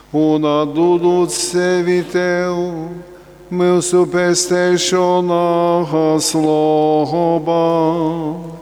una dudut se viteu, meu supestešo naha sloba.